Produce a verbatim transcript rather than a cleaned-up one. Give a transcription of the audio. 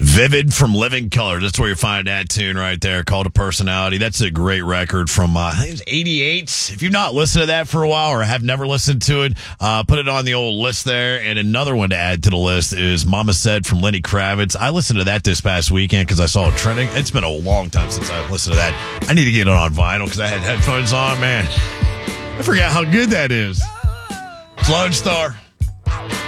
Vivid from Living Color. That's where you find that tune right there, called A Personality. That's a great record from, uh, I think it was eighty-eight. If you've not listened to that for a while or have never listened to it, uh, put it on the old list there. And another one to add to the list is Mama Said from Lenny Kravitz. I listened to that this past weekend because I saw it trending. It's been a long time since I've listened to that. I need to get it on vinyl because I had headphones on, man. I forgot how good that is. It's Lone Star.